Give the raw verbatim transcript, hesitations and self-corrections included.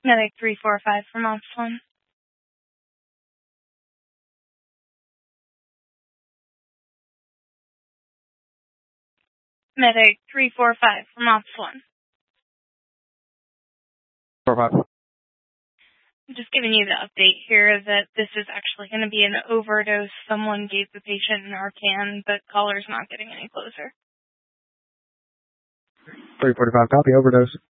Medic three four five from Ops one. Medic three four five from Ops one. four five. I'm just giving you the update here that this is actually going to be an overdose. Someone gave the patient Narcan, but caller's not getting any closer. three forty-five, copy, overdose.